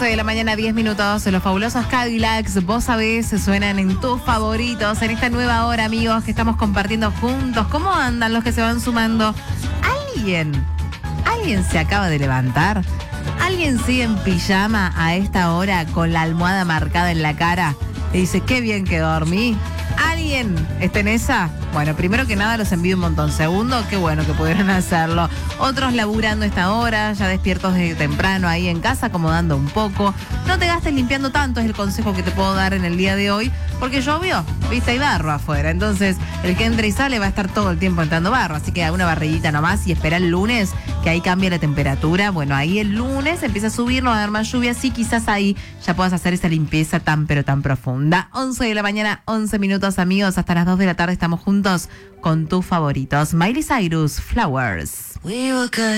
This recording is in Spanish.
11 de la mañana, 10 minutos. Los fabulosos Cadillacs, vos sabés, suenan en tus favoritos en esta nueva hora, amigos, que estamos compartiendo juntos. ¿Cómo andan los que se van sumando? ¿Alguien se acaba de levantar? ¿Alguien sigue en pijama a esta hora con la almohada marcada en la cara y dice, qué bien que dormí? ¿Alguien está en esa? Bueno, primero que nada los envío un montón. Segundo, qué bueno que pudieron hacerlo. Otros laburando esta hora, ya despiertos de temprano ahí en casa, acomodando un poco. No te gastes limpiando tanto, es el consejo que te puedo dar en el día de hoy, porque llovió, viste, hay barro afuera. Entonces, el que entra y sale va a estar todo el tiempo entrando barro. Así que una barridita nomás y espera el lunes, que ahí cambia la temperatura. Bueno, ahí el lunes empieza a subir, no va a haber más lluvia, así quizás ahí ya puedas hacer esa limpieza tan pero tan profunda. 11 de la mañana, 11 minutos, amigos. Hasta las 2 de la tarde estamos juntos con tus favoritos. Miley Cyrus, Flowers.